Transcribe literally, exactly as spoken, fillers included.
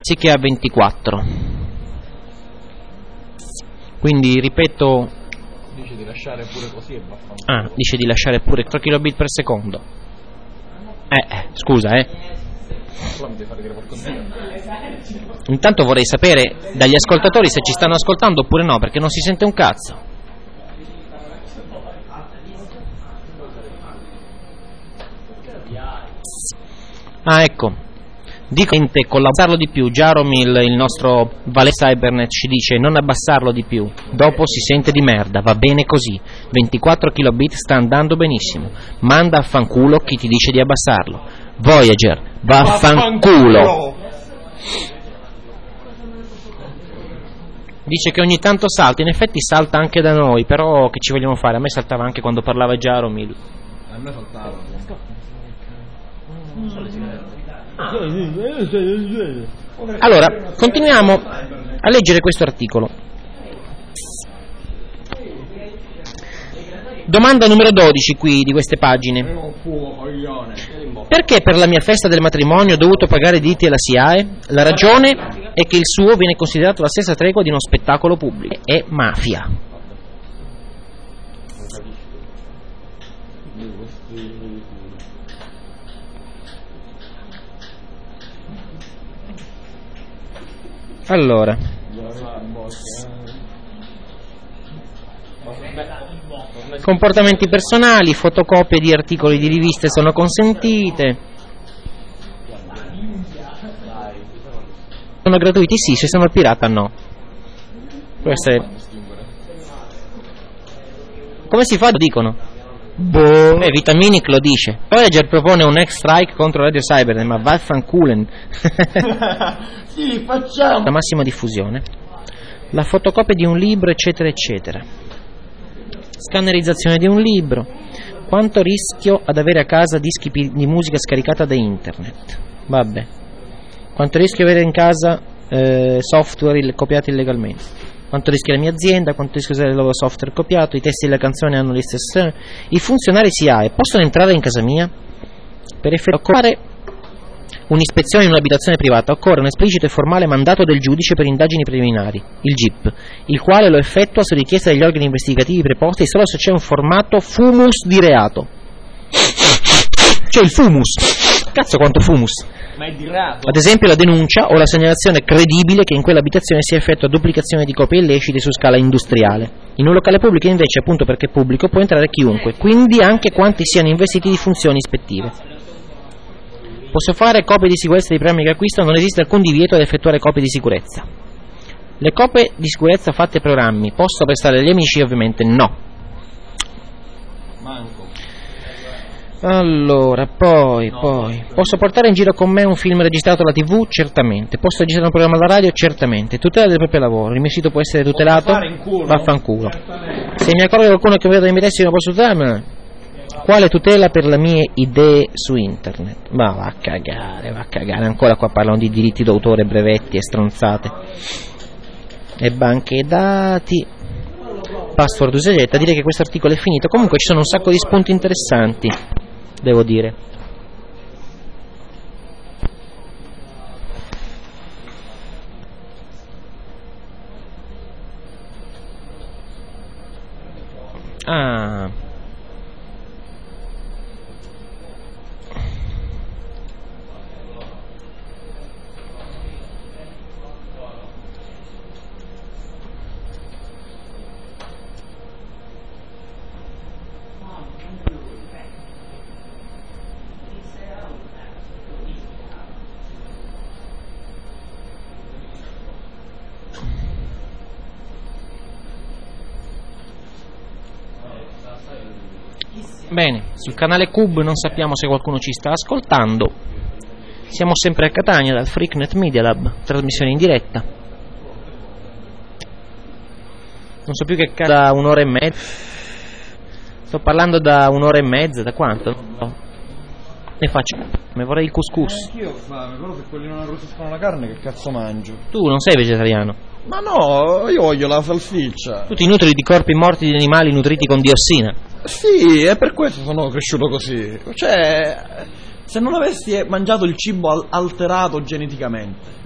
anziché a ventiquattro. Quindi ripeto, dice di lasciare pure così e vaffanculo. Ah, dice di lasciare pure quattro kilobit per secondo. Eh, eh scusa, eh. Intanto vorrei sapere dagli ascoltatori se ci stanno ascoltando oppure no, perché non si sente un cazzo. Ah, ecco. Dico con l'abbassarlo di più. Jaromil, il nostro Vale Cybernet, ci dice non abbassarlo di più, dopo si sente di merda, va bene così, ventiquattro kilobit sta andando benissimo, manda a fanculo chi ti dice di abbassarlo. Voyager, vaffanculo. Dice che ogni tanto salta, in effetti salta anche da noi, però che ci vogliamo fare? A me saltava anche quando parlava Jaromil. A me saltava. Allora, continuiamo a leggere questo articolo. Domanda numero dodici qui di queste pagine. Perché per la mia festa del matrimonio ho dovuto pagare i diritti alla SIAE? La ragione è che il suo viene considerato la stessa tregua di uno spettacolo pubblico. È mafia. Allora, comportamenti personali, fotocopie di articoli di riviste sono consentite. Sono gratuiti? Sì, se sono il pirata no. Questo è... Come si fa? Lo dicono. Boh. Eh, Vitaminic lo dice. Voyager propone un next strike contro Radio Cybernet, ma vaffanculen. Sì, facciamo. La massima diffusione. La fotocopia di un libro, eccetera, eccetera. Scannerizzazione di un libro. Quanto rischio ad avere a casa dischi di musica scaricata da internet? Vabbè. Quanto rischio avere in casa eh, software copiati illegalmente? Quanto rischia la mia azienda, quanto rischia usare il loro software copiato, i testi della canzone hanno le stesse... I funzionari S I A E possono entrare in casa mia? Per effettuare un'ispezione in un'abitazione privata occorre un esplicito e formale mandato del giudice per indagini preliminari, il G I P, il quale lo effettua su richiesta degli organi investigativi preposti solo se c'è un formato fumus di reato. C'è il fumus. Cazzo quanto fumus. Ma è di reato. Ad esempio la denuncia o la segnalazione credibile che in quell'abitazione si effettua duplicazione di copie illecite su scala industriale. In un locale pubblico invece, appunto perché è pubblico, può entrare chiunque, quindi anche quanti siano investiti di funzioni ispettive. Posso fare copie di sicurezza di programmi che acquisto, non esiste alcun divieto ad effettuare copie di sicurezza. Le copie di sicurezza fatte ai programmi posso prestare agli amici? Ovviamente no. Manco. Allora, poi, no, poi, posso portare in giro con me un film registrato alla tivù? Certamente. Posso registrare un programma alla radio? Certamente. Tutela del proprio lavoro, il mio sito può essere tutelato? Vaffanculo. Se mi accorgo qualcuno che vedo dei miei testi non posso tutelarmi? Quale tutela per le mie idee su internet? Ma va a cagare, va a cagare. Ancora qua parlano di diritti d'autore, brevetti e stronzate. E banche dati. Password usegetta. Direi che questo articolo è finito. Comunque ci sono un sacco di spunti interessanti, devo dire. Ah. Bene, sul canale Cube non sappiamo se qualcuno ci sta ascoltando. Siamo sempre a Catania dal Freaknet Media Lab, trasmissione in diretta. Non so più che cazzo, da un'ora e mezza. Sto parlando da un'ora e mezza, da quanto? No. Ne faccio. Mi vorrei il couscous. Eh, anch'io ho fame, però se quelli non arrostiscono la carne che cazzo mangio? Tu non sei vegetariano. Ma no, io voglio la salsiccia. Tu ti nutri di corpi morti di animali nutriti con diossina. Sì, è per questo sono cresciuto così. Cioè, se non avessi mangiato il cibo alterato geneticamente,